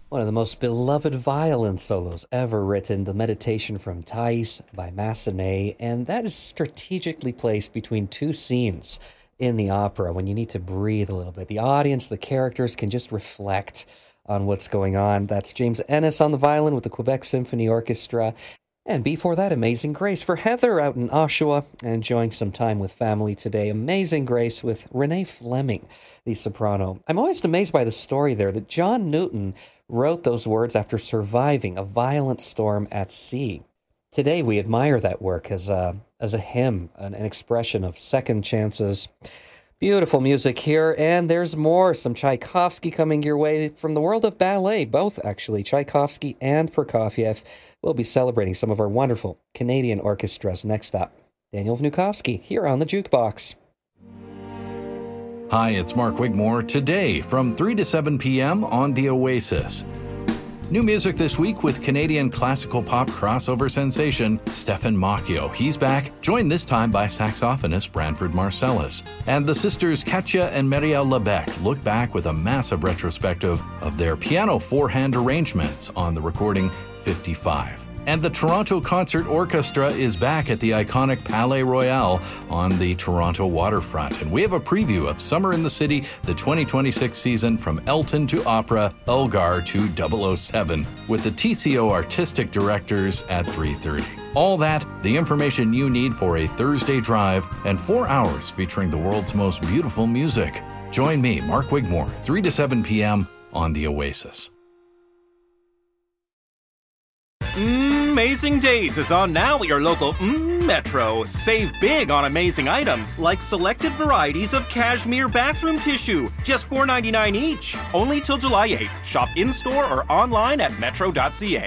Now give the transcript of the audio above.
One of the most beloved violin solos ever written, the Meditation from Thais by Massenet, and that is strategically placed between two scenes in the opera when you need to breathe a little bit. The audience, the characters can just reflect on what's going on. That's James Ennis on the violin with the Quebec Symphony Orchestra. And before that, Amazing Grace for Heather out in Oshawa, enjoying some time with family today. Amazing Grace with Renee Fleming, the soprano. I'm always amazed by the story there that John Newton wrote those words after surviving a violent storm at sea. Today, we admire that work as a hymn, an expression of second chances. Beautiful music here, and there's more. Some Tchaikovsky coming your way from the world of ballet, both actually. Tchaikovsky and Prokofiev will be celebrating some of our wonderful Canadian orchestras next up. Daniel Vnukovsky here on the Jukebox. Hi, it's Mark Wigmore. Today, from 3 to 7 p.m. on The Oasis. New music this week with Canadian classical pop crossover sensation Stephen Macchio. He's back, joined this time by saxophonist Branford Marsalis. And the sisters Katja and Marielle Lebec look back with a massive retrospective of their piano four-hand arrangements on the recording 55. And the Toronto Concert Orchestra is back at the iconic Palais Royal on the Toronto waterfront. And we have a preview of Summer in the City, the 2026 season from Elton to opera, Elgar to 007, with the TCO artistic directors at 3:30. All that, the information you need for a Thursday drive, and 4 hours featuring the world's most beautiful music. Join me, Mark Wigmore, 3 to 7 p.m. on The Oasis. Amazing Days is on now at your local Metro. Save big on amazing items like selected varieties of cashmere bathroom tissue, just $4.99 each. Only till July 8th. Shop in-store or online at metro.ca.